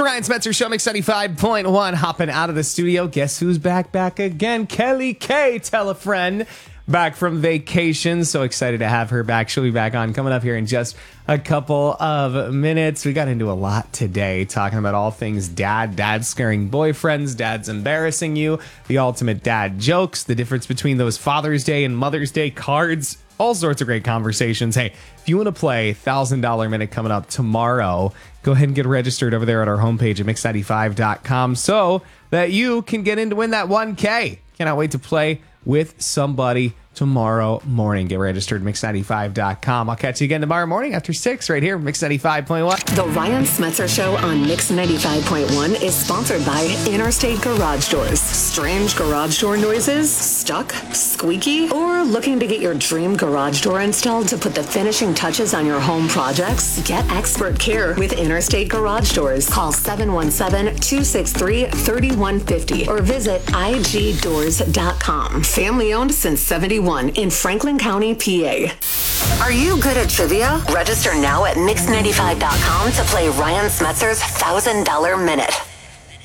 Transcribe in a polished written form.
the Ryan Spencer Show, Mix 95.1. Hopping out of the studio. Guess who's back again? Kelly K. Tell a friend. Back from vacation. So excited to have her back. She'll be back on coming up here in just a couple of minutes. We got into a lot today, talking about all things dad scaring boyfriends, dads embarrassing you, the ultimate dad jokes, the difference between those Father's Day and Mother's Day cards, all sorts of great conversations. Hey, if you want to play $1,000 Minute coming up tomorrow, go ahead and get registered over there at our homepage at mix95.com so that you can get in to win that 1K. Cannot wait to play with somebody tomorrow morning. Get registered at mix95.com. I'll catch you again tomorrow morning after 6 right here, Mix 95.1. The Ryan Spencer Show on Mix 95.1 is sponsored by Interstate Garage Doors. Strange garage door noises? Stuck? Squeaky? Or looking to get your dream garage door installed to put the finishing touches on your home projects? Get expert care with Interstate Garage Doors. Call 717-263-3150 or visit igdoors.com. Family owned since 71 in Franklin County, PA. Are you good at trivia? Register now at mix95.com to play Ryan Smetzer's $1,000 Minute.